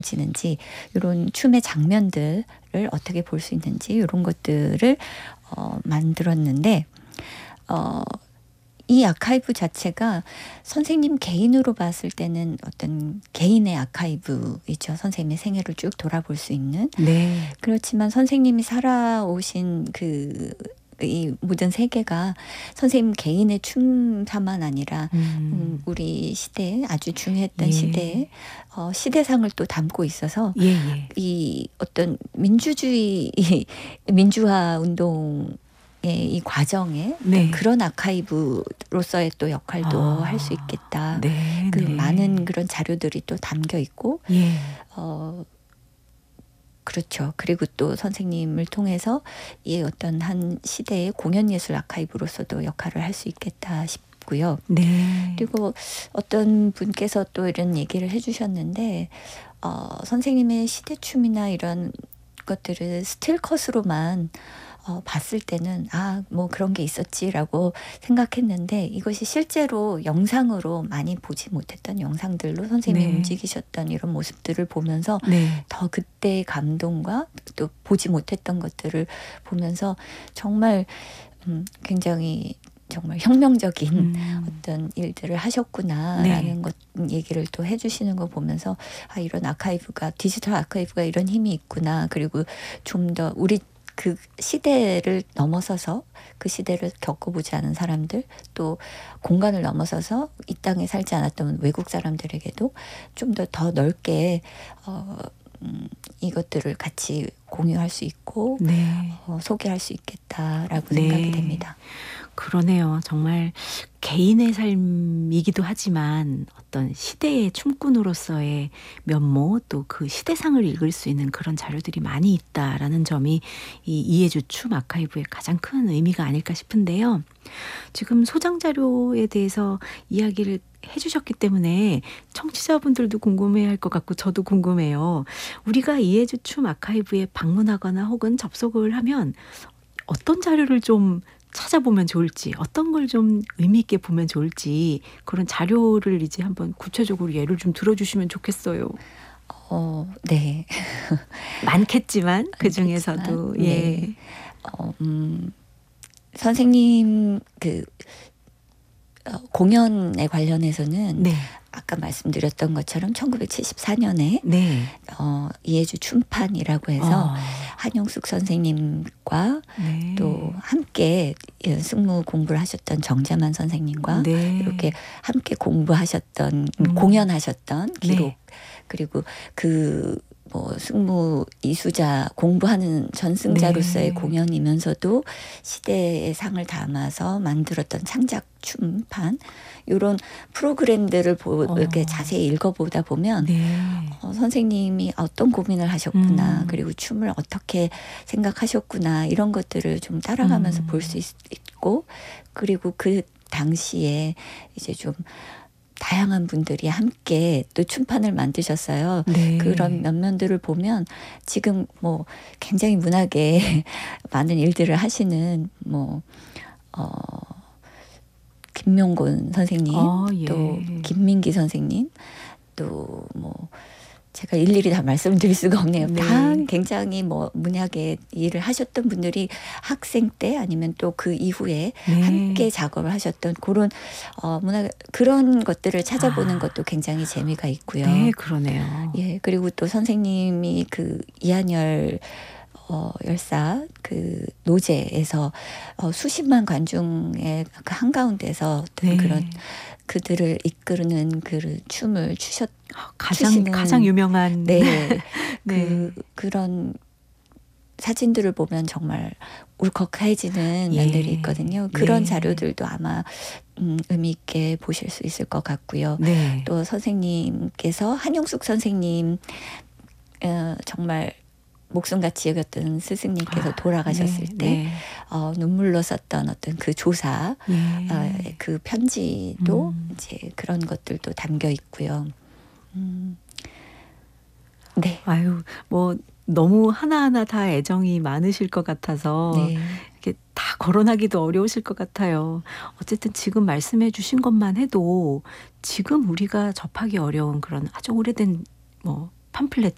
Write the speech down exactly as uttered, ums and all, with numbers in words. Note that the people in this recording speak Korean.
지는지 이런 춤의 장면들을 어떻게 볼 수 있는지 이런 것들을 어, 만들었는데 어, 이 아카이브 자체가 선생님 개인으로 봤을 때는 어떤 개인의 아카이브이죠. 선생님의 생애를 쭉 돌아볼 수 있는. 네. 그렇지만 선생님이 살아오신 그 이 모든 세계가 선생님 개인의 춤사만 아니라 음, 음. 우리 시대에 아주 중요했던 예. 시대에 어, 시대상을 또 담고 있어서 예, 예. 이 어떤 민주주의 민주화 운동의 이 과정에 네. 그런 아카이브로서의 또 역할도 아, 할 수 있겠다. 네, 그 네. 많은 그런 자료들이 또 담겨 있고 예. 어, 그렇죠. 그리고 또 선생님을 통해서 이 어떤 한 시대의 공연예술 아카이브로서도 역할을 할 수 있겠다 싶고요. 네. 그리고 어떤 분께서 또 이런 얘기를 해주셨는데 어, 선생님의 시대춤이나 이런 것들을 스틸컷으로만 어, 봤을 때는 아, 뭐 그런 게 있었지라고 생각했는데 이것이 실제로 영상으로 많이 보지 못했던 영상들로 선생님이 네. 움직이셨던 이런 모습들을 보면서 네. 더 그때의 감동과 또 보지 못했던 것들을 보면서 정말 음, 굉장히 정말 혁명적인 음. 어떤 일들을 하셨구나라는 네. 것 얘기를 또 해주시는 거 보면서 아, 이런 아카이브가 디지털 아카이브가 이런 힘이 있구나. 그리고 좀 더 우리 그 시대를 넘어서서 그 시대를 겪어보지 않은 사람들 또 공간을 넘어서서 이 땅에 살지 않았던 외국 사람들에게도 좀 더 더 넓게 어, 음, 이것들을 같이 공유할 수 있고 네. 어, 소개할 수 있겠다라고 네. 생각이 됩니다. 그러네요. 정말 개인의 삶이기도 하지만 어떤 시대의 춤꾼으로서의 면모 또 그 시대상을 읽을 수 있는 그런 자료들이 많이 있다라는 점이 이 이해주 춤 아카이브의 가장 큰 의미가 아닐까 싶은데요. 지금 소장 자료에 대해서 이야기를 해주셨기 때문에 청취자분들도 궁금해할 것 같고 저도 궁금해요. 우리가 이해주 춤 아카이브에 방문하거나 혹은 접속을 하면 어떤 자료를 좀 찾아보면 좋을지 어떤 걸 좀 의미 있게 보면 좋을지 그런 자료를 이제 한번 구체적으로 예를 좀 들어주시면 좋겠어요. 어, 네. 많겠지만 그 많겠지만, 중에서도 네. 예. 어, 음, 선생님 그 어, 공연에 관련해서는 네. 아까 말씀드렸던 것처럼 천구백칠십사 년에 네. 어, 이해주 춤판이라고 해서 어. 한용숙 선생님과 네. 또 함께 예, 승무 공부를 하셨던 정자만 선생님과 네. 이렇게 함께 공부하셨던 음. 공연하셨던 기록 네. 그리고 그 뭐 승무 이수자 공부하는 전승자로서의 네. 공연이면서도 시대의 상을 담아서 만들었던 창작 춤판 이런 프로그램들을 보, 어. 이렇게 자세히 읽어보다 보면 네. 어, 선생님이 어떤 고민을 하셨구나 음. 그리고 춤을 어떻게 생각하셨구나 이런 것들을 좀 따라가면서 음. 볼 수 있고 그리고 그 당시에 이제 좀 다양한 분들이 함께 또 춤판을 만드셨어요. 네. 그런 면면들을 보면 지금 뭐 굉장히 문학에 많은 일들을 하시는 뭐 어, 김명곤 선생님, 어, 예. 또 김민기 선생님, 또 뭐 제가 일일이 다 말씀드릴 수가 없네요. 네. 다 굉장히 뭐 문학에 일을 하셨던 분들이 학생 때 아니면 또 그 이후에 네. 함께 작업을 하셨던 그런 어, 문학 그런 것들을 찾아보는 아. 것도 굉장히 재미가 있고요. 네, 그러네요. 예, 그리고 또 선생님이 그 이한열 어, 열사 그 노제에서 어, 수십만 관중의 그 한가운데서 어떤 네. 그런 그들을 이끄는 그 춤을 추셨 가장 추시는 가장 유명한 네, 네. 그 그런 사진들을 보면 정말 울컥해지는 예. 면들이 있거든요. 그런 예. 자료들도 아마 음, 의미 있게 보실 수 있을 것 같고요. 네. 또 선생님께서 한용숙 선생님 어, 정말 목숨같이 여겼던 스승님께서 아, 돌아가셨을 네, 때 네. 어, 눈물로 썼던 어떤 그 조사 예. 어, 그 편지도 음. 이제 그런 것들도 담겨 있고요. 음, 네. 아유, 뭐 너무 하나하나 다 애정이 많으실 것 같아서 네. 이렇게 다 거론하기도 어려우실 것 같아요. 어쨌든 지금 말씀해 주신 것만 해도 지금 우리가 접하기 어려운 그런 아주 오래된 뭐 팜플렛